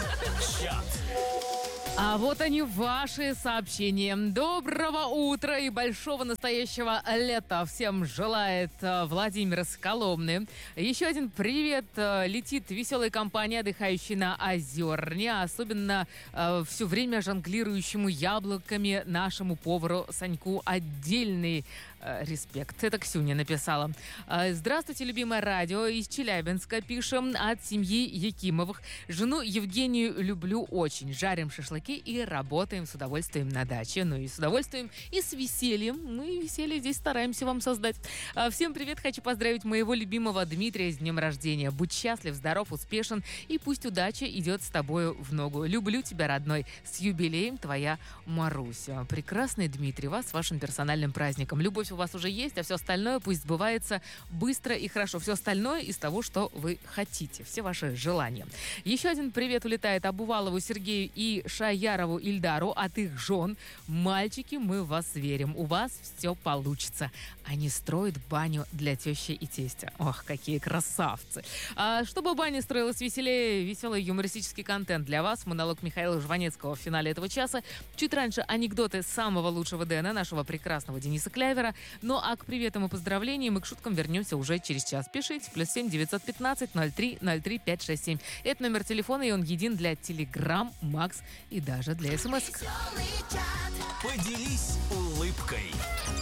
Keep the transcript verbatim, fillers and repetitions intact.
Чат. А вот они, ваши сообщения. Доброго утра и большого настоящего лета всем желает э, Владимир из Коломны. Еще один привет э, летит веселой компании, отдыхающей на Озерне, особенно э, все время жонглирующему яблоками нашему повару Саньку. Отдельный э, респект. Это Ксюня написала. Э, Здравствуйте, любимое радио. Из Челябинска пишем от семьи Якимовых. Жену Евгению люблю очень. Жарим шашлыки и работаем с удовольствием на даче. Ну и с удовольствием, и с весельем. Мы веселье здесь стараемся вам создать. А, Всем привет. Хочу поздравить моего любимого Дмитрия с днем рождения. Будь счастлив, здоров, успешен. И пусть удача идет с тобою в ногу. Люблю тебя, родной. С юбилеем, твоя Маруся. Прекрасный Дмитрий, вас с вашим персональным праздником. Любовь у вас уже есть, а все остальное пусть сбывается быстро и хорошо. Все остальное из того, что вы хотите. Все ваши желания. Еще один привет улетает Абувалову Сергею и Шаярову Ильдару от их жен. Мальчики, мы в вас верим. У вас все получится. Они строят баню для тещи и тестя. Ох, какие красавцы. А чтобы баня строилась веселее, веселый юмористический контент для вас. Монолог Михаила Жванецкого в финале этого часа. Чуть раньше анекдоты самого лучшего Дэна, нашего прекрасного Дениса Клявера. Ну а к приветам и поздравлениям и к шуткам вернемся уже через час. Пишите. Плюс семь девятьсот пятнадцать ноль три ноль три пять шесть семь. Это номер телефона, и он един для Telegram, Макс и даже для смс. Поделись улыбкой.